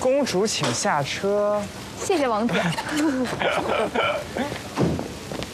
公主请下车。 谢谢王子。